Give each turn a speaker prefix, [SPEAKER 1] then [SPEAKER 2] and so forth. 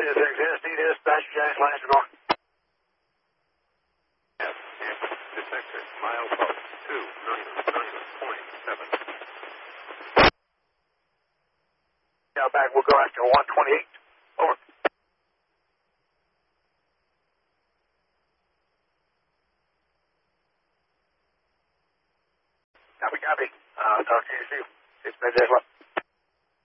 [SPEAKER 1] CSXSD dispatch, Jack Lance North.
[SPEAKER 2] Yes, detector, milepost 299.7.
[SPEAKER 1] Now back, we'll go after 128. Over. Copy. Talk to you soon. It's been